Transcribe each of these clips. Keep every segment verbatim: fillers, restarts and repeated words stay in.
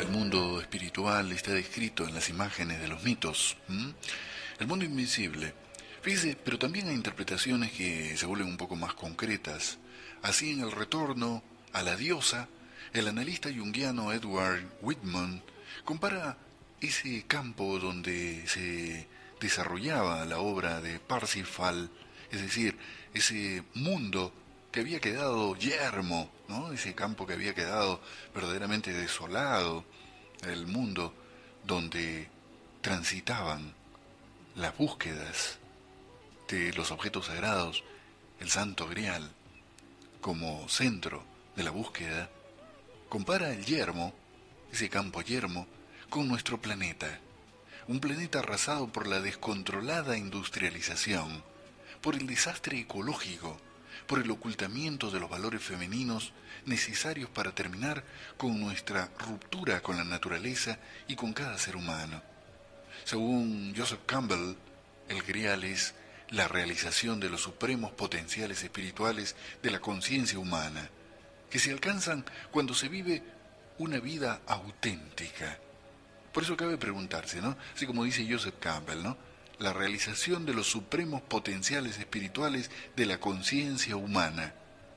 mundo espiritual está descrito en las imágenes de los mitos. ¿m? El mundo invisible. Fíjese, pero también hay interpretaciones que se vuelven un poco más concretas. Así, en El retorno a la diosa, el analista junguiano Edward Whitman compara ese campo donde se desarrollaba la obra de Parsifal, es decir, ese mundo que había quedado yermo, ¿no? Ese campo que había quedado verdaderamente desolado, el mundo donde transitaban las búsquedas de los objetos sagrados, el Santo Grial, como centro de la búsqueda. Compara el yermo, ese campo yermo, con nuestro planeta, un planeta arrasado por la descontrolada industrialización, por el desastre ecológico, por el ocultamiento de los valores femeninos necesarios para terminar con nuestra ruptura con la naturaleza y con cada ser humano. Según Joseph Campbell, el Grial es la realización de los supremos potenciales espirituales de la conciencia humana, que se alcanzan cuando se vive una vida auténtica. Por eso cabe preguntarse, ¿no? Así como dice Joseph Campbell, ¿no? La realización de los supremos potenciales espirituales de la conciencia humana.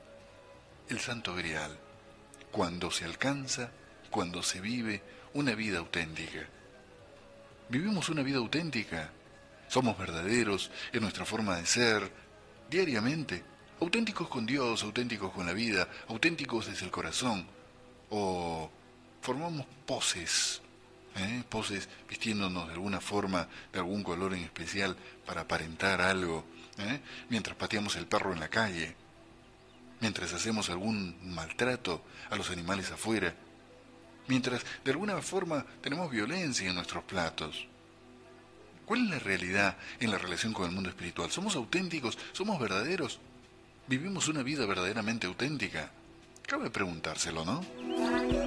El Santo Grial, cuando se alcanza, cuando se vive una vida auténtica. ¿Vivimos una vida auténtica? ¿Somos verdaderos en nuestra forma de ser diariamente? ¿Auténticos con Dios, auténticos con la vida, auténticos desde el corazón? ¿O formamos poses? ¿Eh? Poses vistiéndonos de alguna forma, de algún color en especial para aparentar algo, ¿eh? Mientras pateamos el perro en la calle, mientras hacemos algún maltrato a los animales afuera, mientras de alguna forma tenemos violencia en nuestros platos. ¿Cuál es la realidad en la relación con el mundo espiritual? ¿Somos auténticos? ¿Somos verdaderos? ¿Vivimos una vida verdaderamente auténtica? Cabe preguntárselo, ¿no?